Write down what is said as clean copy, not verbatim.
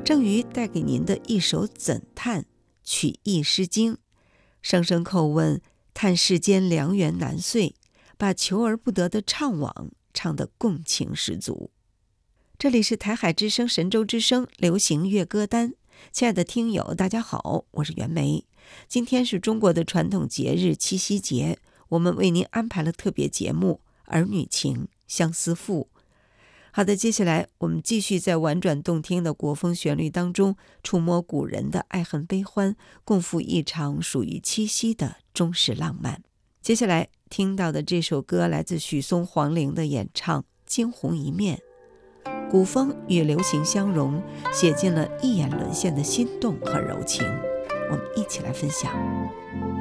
郑瑜带给您的一首《怎叹》，曲意《诗经》，声声叩问，叹世间良缘难遂，把求而不得的怅惘唱得共情十足。这里是台海之声神州之声流行乐歌单，亲爱的听友大家好，我是袁枚。今天是中国的传统节日七夕节，我们为您安排了特别节目《儿女情相思赋》。好的，接下来我们继续在婉转动听的国风旋律当中，触摸古人的爱恨悲欢，共赴一场属于七夕的中式浪漫。接下来听到的这首歌来自许嵩、黄龄的演唱《惊鸿一面》，古风与流行相融，写进了一眼沦陷的心动和柔情。我们一起来分享。